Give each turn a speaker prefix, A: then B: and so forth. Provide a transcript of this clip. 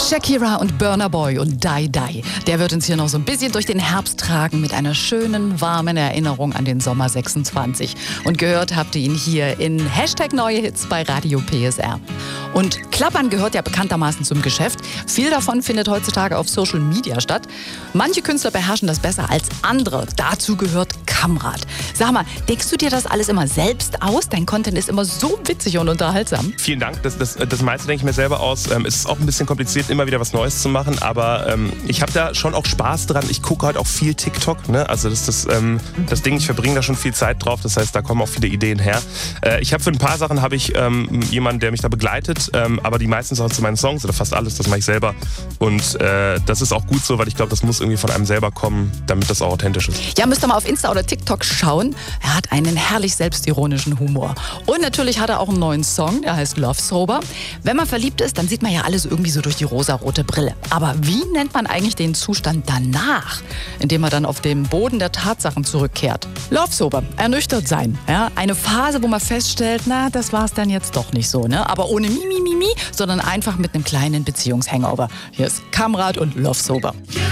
A: Shakira und Burna Boy und Die Die. Der wird uns hier noch so ein bisschen durch den Herbst tragen mit einer schönen, warmen Erinnerung an den Sommer 26. Und gehört habt ihr ihn hier in Hashtag Neue Hits bei Radio PSR. Und Klappern gehört ja bekanntermaßen zum Geschäft. Viel davon findet heutzutage auf Social Media statt. Manche Künstler beherrschen das besser als andere. Dazu gehört Kamrat. Sag mal, denkst du dir das alles immer selbst aus? Dein Content ist immer so witzig und unterhaltsam.
B: Vielen Dank. Das meiste denke ich mir selber aus. Es ist auch ein bisschen kompliziert, immer wieder was Neues zu machen, aber ich habe da schon auch Spaß dran. Ich gucke halt auch viel TikTok, ne? Also das Ding, ich verbringe da schon viel Zeit drauf, das heißt, da kommen auch viele Ideen her. Ich habe für ein paar Sachen jemanden, der mich da begleitet, aber die meisten Sachen zu meinen Songs oder fast alles, das mache ich selber und das ist auch gut so, weil ich glaube, das muss irgendwie von einem selber kommen, damit das auch authentisch ist.
A: Ja, müsst ihr mal auf Insta oder TikTok schauen. Er hat einen herrlich selbstironischen Humor. Und natürlich hat er auch einen neuen Song, der heißt Love Sober. Wenn man verliebt ist, dann sieht man ja alles irgendwie so durch die rosarote Brille. Aber wie nennt man eigentlich den Zustand danach, indem man dann auf den Boden der Tatsachen zurückkehrt? Love Sober, ernüchtert sein. Ja? Eine Phase, wo man feststellt, na, das war's dann jetzt doch nicht so. Ne? Aber ohne Mimimi, sondern einfach mit einem kleinen Beziehungshangover. Hier ist Kamrat und Love Sober.